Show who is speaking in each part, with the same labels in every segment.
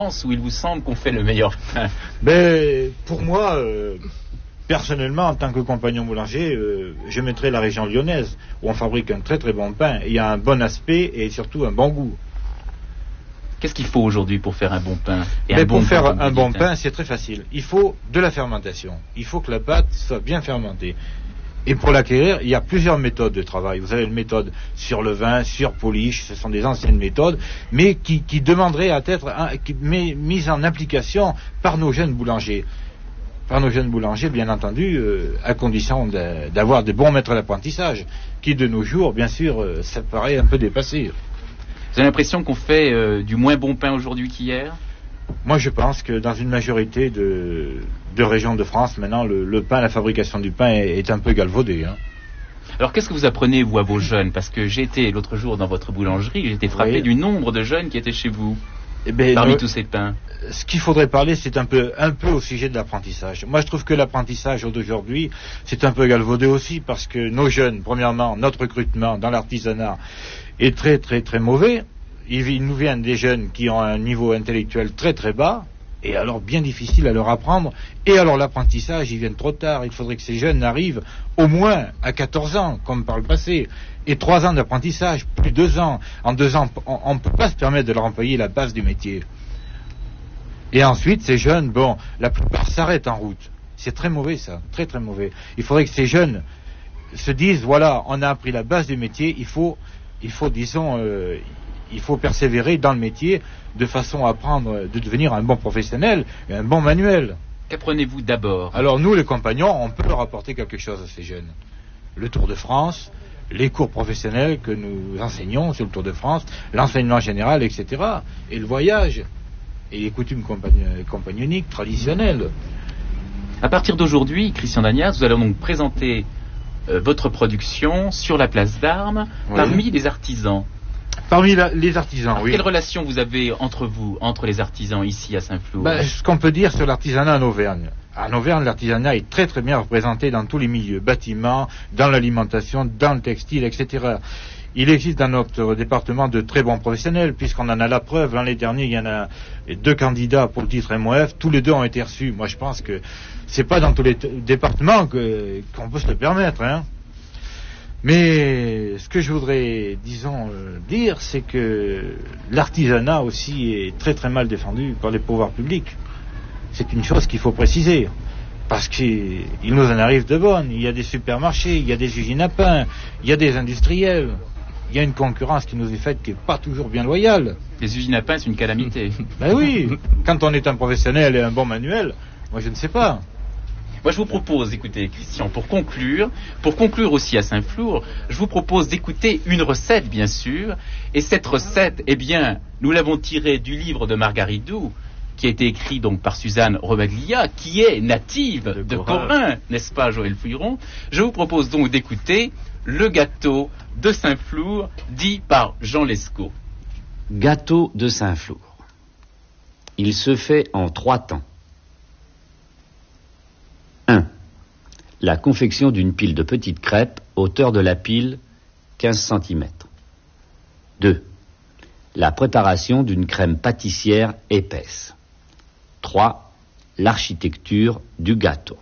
Speaker 1: où il vous semble qu'on fait le meilleur pain?
Speaker 2: Pour moi, personnellement, en tant que compagnon boulanger, je mettrais la région lyonnaise, où on fabrique un très très bon pain. Il y a un bon aspect et surtout un bon goût.
Speaker 1: Qu'est-ce qu'il faut aujourd'hui pour faire un bon pain
Speaker 2: Pour faire un bon pain, c'est très facile. Il faut de la fermentation. Il faut que la pâte soit bien fermentée. Et pour l'acquérir, il y a plusieurs méthodes de travail. Vous avez une méthode sur le vin, sur polish, ce sont des anciennes méthodes, mais qui demanderaient à être mises en application par nos jeunes boulangers. Par nos jeunes boulangers, bien entendu, à condition d'avoir de bons maîtres d'apprentissage, qui de nos jours, bien sûr, ça paraît un peu dépassé.
Speaker 1: Vous avez l'impression qu'on fait du moins bon pain aujourd'hui qu'hier?
Speaker 2: Moi, je pense que dans une majorité de régions de France, maintenant, le pain, la fabrication du pain est un peu galvaudée. Hein.
Speaker 1: Alors, qu'est-ce que vous apprenez, vous, à vos jeunes? Parce que j'ai été l'autre jour dans votre boulangerie, j'ai été frappé du nombre de jeunes qui étaient chez vous, parmi tous ces pains.
Speaker 2: Ce qu'il faudrait parler, c'est un peu au sujet de l'apprentissage. Moi, je trouve que l'apprentissage d'aujourd'hui, c'est un peu galvaudé aussi, parce que nos jeunes, premièrement, notre recrutement dans l'artisanat est très, très, très mauvais. Il nous viennent des jeunes qui ont un niveau intellectuel très très bas, et alors bien difficile à leur apprendre, et alors l'apprentissage, ils viennent trop tard. Il faudrait que ces jeunes arrivent au moins à 14 ans, comme par le passé, et 3 ans d'apprentissage, plus 2 ans. En 2 ans, on ne peut pas se permettre de leur employer la base du métier. Et ensuite, ces jeunes, la plupart s'arrêtent en route. C'est très mauvais ça, très très mauvais. Il faudrait que ces jeunes se disent, voilà, on a appris la base du métier, il faut persévérer dans le métier de façon à de devenir un bon professionnel et un bon manuel.
Speaker 1: Qu'apprenez-vous d'abord?
Speaker 2: Alors nous, les compagnons, on peut leur apporter quelque chose à ces jeunes. Le Tour de France, les cours professionnels que nous enseignons sur le Tour de France, l'enseignement général, etc. Et le voyage, et les coutumes compagnoniques traditionnelles.
Speaker 1: À partir d'aujourd'hui, Christian Dagnaz, vous allez donc présenter votre production sur la place d'Armes parmi les artisans.
Speaker 2: Parmi les artisans, oui.
Speaker 1: Quelle relation vous avez entre les artisans ici à Saint-Flour?
Speaker 2: Ce qu'on peut dire sur l'artisanat en Auvergne. En Auvergne, l'artisanat est très très bien représenté dans tous les milieux, bâtiments, dans l'alimentation, dans le textile, etc. Il existe dans notre département de très bons professionnels, puisqu'on en a la preuve. L'année dernière, il y en a 2 candidats pour le titre MOF, tous les 2 ont été reçus. Moi, je pense que c'est pas dans tous les départements qu'on peut se le permettre, hein. Mais ce que je voudrais, dire, c'est que l'artisanat aussi est très très mal défendu par les pouvoirs publics. C'est une chose qu'il faut préciser. Parce qu'il nous en arrive de bonnes. Il y a des supermarchés, il y a des usines à pain, il y a des industriels. Il y a une concurrence qui nous est faite qui n'est pas toujours bien loyale.
Speaker 1: Les usines à pain, c'est une calamité.
Speaker 2: Ben oui, quand on est un professionnel et un bon manuel, moi je ne sais pas.
Speaker 1: Moi, je vous propose, écoutez, Christian, pour conclure aussi à Saint-Flour, je vous propose d'écouter une recette, bien sûr. Et cette recette, nous l'avons tirée du livre de Margaridou, qui a été écrit donc par Suzanne Romaglia, qui est native de Corin, n'est-ce pas, Joël Fouilleron? Je vous propose donc d'écouter le gâteau de Saint-Flour, dit par Jean Lescaut.
Speaker 3: Gâteau de Saint-Flour. Il se fait en 3 temps. 1. La confection d'une pile de petites crêpes, hauteur de la pile 15 cm. 2. La préparation d'une crème pâtissière épaisse. 3. L'architecture du gâteau.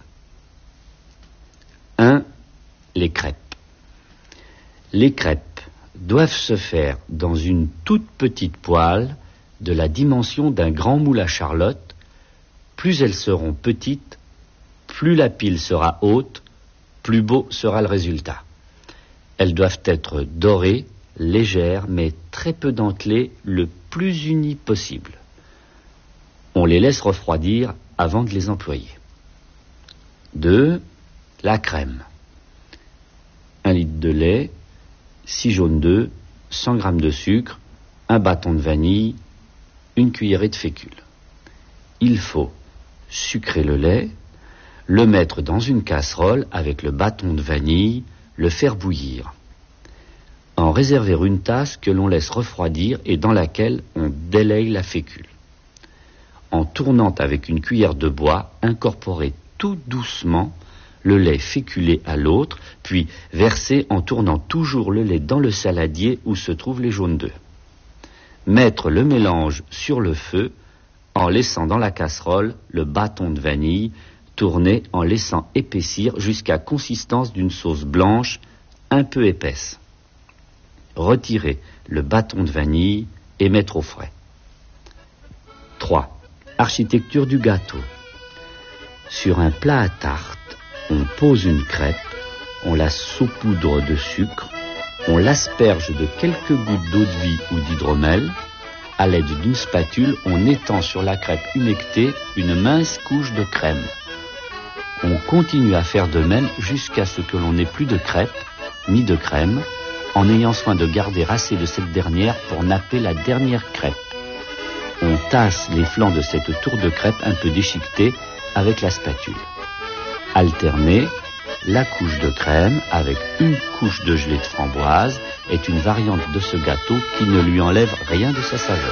Speaker 3: 1. Les crêpes. Les crêpes doivent se faire dans une toute petite poêle de la dimension d'un grand moule à charlotte. Plus elles seront petites, plus la pile sera haute, plus beau sera le résultat. Elles doivent être dorées, légères, mais très peu dentelées, le plus unies possible. On les laisse refroidir avant de les employer. 2. La crème. 1 litre de lait, 6 jaunes d'œufs, 100 g de sucre, un bâton de vanille, une cuillerée de fécule. Il faut sucrer le lait, le mettre dans une casserole avec le bâton de vanille, le faire bouillir. En réserver une tasse que l'on laisse refroidir et dans laquelle on délaye la fécule. En tournant avec une cuillère de bois, incorporer tout doucement le lait féculé à l'autre, puis verser en tournant toujours le lait dans le saladier où se trouvent les jaunes d'œufs. Mettre le mélange sur le feu en laissant dans la casserole le bâton de vanille, tourné en laissant épaissir jusqu'à consistance d'une sauce blanche un peu épaisse. Retirer le bâton de vanille et mettre au frais. 3. Architecture du gâteau. Sur un plat à tarte, on pose une crêpe, on la saupoudre de sucre, on l'asperge de quelques gouttes d'eau de vie ou d'hydromel. À l'aide d'une spatule, on étend sur la crêpe humectée une mince couche de crème. On continue à faire de même jusqu'à ce que l'on n'ait plus de crêpe ni de crème, en ayant soin de garder assez de cette dernière pour napper la dernière crêpe. On tasse les flancs de cette tour de crêpe un peu déchiquetée avec la spatule. Alterner la couche de crème avec une couche de gelée de framboise est une variante de ce gâteau qui ne lui enlève rien de sa saveur.